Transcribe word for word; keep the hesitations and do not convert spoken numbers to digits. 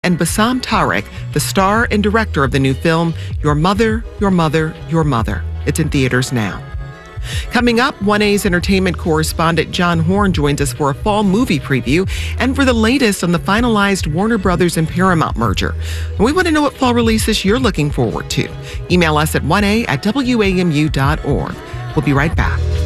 and Bassam Tariq, the star and director of the new film, Your Mother, Your Mother, Your Mother. It's in theaters now. Coming up, one A's entertainment correspondent John Horn joins us for a fall movie preview and for the latest on the finalized Warner Brothers and Paramount merger. And we want to know what fall releases you're looking forward to. Email us at one A at W A M U dot org. We'll be right back.